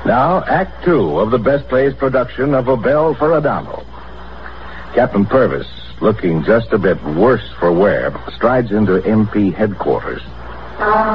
Now, Act Two of the Best Plays production of A Bell for a Dollar. Captain Purvis, looking just a bit worse for wear, strides into MP headquarters.